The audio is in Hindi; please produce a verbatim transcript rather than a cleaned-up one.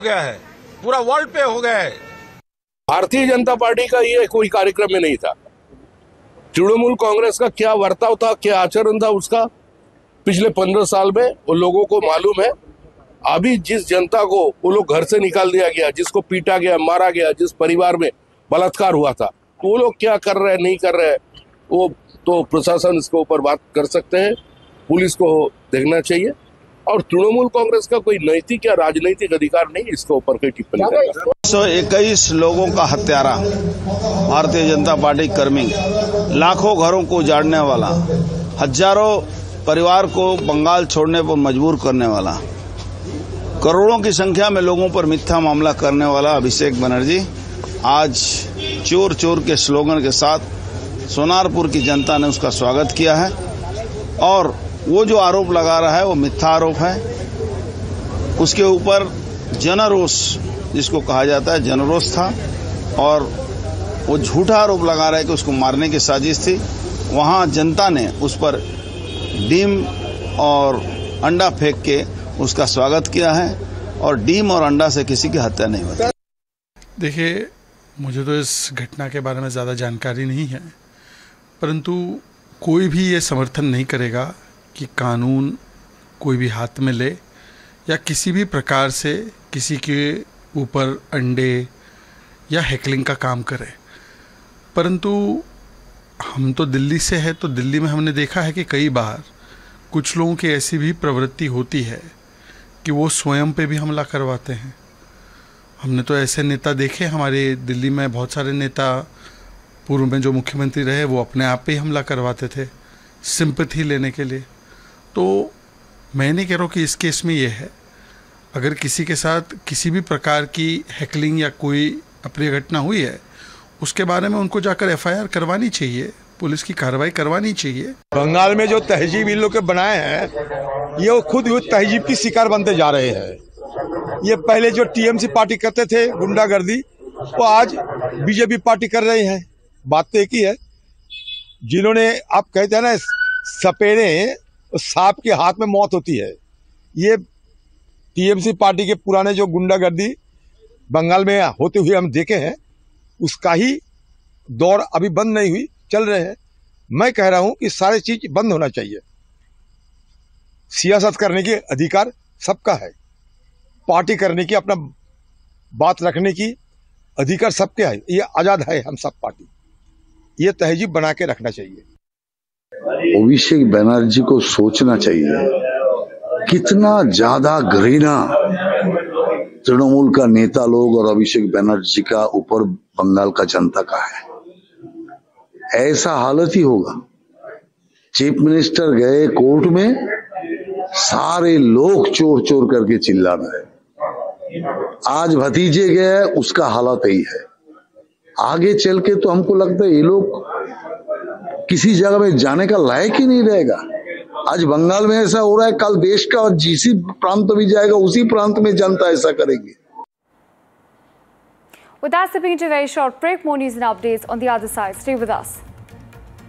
गया है, पूरा वर्ल्ड पे हो गया है। भारतीय जनता पार्टी का ये कोई कार्यक्रम में नहीं था। तृणमूल कांग्रेस का क्या वर्ताव था, क्या आचरण था उसका पिछले पंद्रह साल में वो लोगों को मालूम है। अभी जिस जनता को वो लोग घर से निकाल दिया गया, जिसको पीटा गया, मारा गया, जिस परिवार में बलात्कार हुआ था, तो वो लोग क्या कर रहे हैं, नहीं कर रहे हैं, वो तो प्रशासन इसके ऊपर बात कर सकते हैं, पुलिस को देखना चाहिए। और तृणमूल कांग्रेस का कोई नैतिक या राजनीतिक अधिकार नहीं इसके ऊपर कोई टिप्पणी करना। सौ इक्कीस लोगों का हत्यारा, भारतीय जनता पार्टी कर्मी, लाखों घरों को उजाड़ने वाला, हजारों परिवार को बंगाल छोड़ने पर मजबूर करने वाला, करोड़ों की संख्या में लोगों पर मिथ्या मामला करने वाला अभिषेक बनर्जी आज चोर चोर के स्लोगन के साथ सोनारपुर की जनता ने उसका स्वागत किया है। और वो जो आरोप लगा रहा है वो मिथ्या आरोप है। उसके ऊपर जनरोष जिसको कहा जाता है जनरोष था, और वो झूठा आरोप लगा रहा है कि उसको मारने की साजिश थी। वहाँ जनता ने उस पर डीम और अंडा फेंक के उसका स्वागत किया है, और डीम और अंडा से किसी की हत्या नहीं होती। देखिए, मुझे तो इस घटना के बारे में ज़्यादा जानकारी नहीं है, परंतु कोई भी ये समर्थन नहीं करेगा कि कानून कोई भी हाथ में ले या किसी भी प्रकार से किसी के ऊपर अंडे या हैकलिंग का काम करे। परंतु हम तो दिल्ली से है, तो दिल्ली में हमने देखा है कि कई बार कुछ लोगों की ऐसी भी प्रवृत्ति होती है कि वो स्वयं पे भी हमला करवाते हैं। हमने तो ऐसे नेता देखे, हमारे दिल्ली में बहुत सारे नेता पूर्व में जो मुख्यमंत्री रहे वो अपने आप पे ही हमला करवाते थे सिंपैथी लेने के लिए। तो मैं नहीं कह रहा हूँ कि इस केस में ये है, अगर किसी के साथ किसी भी प्रकार की हैकलिंग या कोई अप्रिय घटना हुई है, उसके बारे में उनको जाकर एफ आई आर करवानी चाहिए, पुलिस की कार्रवाई करवानी चाहिए। बंगाल में जो तहजीब इन लोग के बनाए हैं, ये खुद तहजीब की शिकार बनते जा रहे हैं। ये पहले जो टी एम सी पार्टी करते थे गुंडागर्दी, वो आज बी जे पी पार्टी कर रहे हैं। बात तो एक ही है, जिन्होंने आप कहते हैं ना सपेरे सांप के हाथ में मौत होती है, ये टी एम सी पार्टी के पुराने जो गुंडागर्दी बंगाल में होते हुए हम देखे हैं, उसका ही दौर अभी बंद नहीं हुई, चल रहे हैं। मैं कह रहा हूं कि सारी चीज बंद होना चाहिए। सियासत करने के अधिकार सबका है, पार्टी करने की, अपना बात रखने की अधिकार सबके है, ये आजाद है हम सब पार्टी। ये तहजीब बना के रखना चाहिए। अभिषेक बनर्जी को सोचना चाहिए कितना ज्यादा घृणा तृणमूल का नेता लोग और अभिषेक बनर्जी का ऊपर बंगाल का जनता का है। ऐसा हालत ही होगा। चीफ मिनिस्टर गए कोर्ट में, सारे लोग चोर चोर करके चिल्ला रहे हैं। आज भतीजे गए, उसका हालत यही है। आगे चल के तो हमको लगता है ये लोग किसी जगह में जाने का लायक ही नहीं रहेगा। आज बंगाल में ऐसा हो रहा है, कल देश का और जिस प्रांत भी जाएगा उसी प्रांत में जनता ऐसा करेगी। With that, sipping into a very short break. More news and updates on the other side. Stay with us.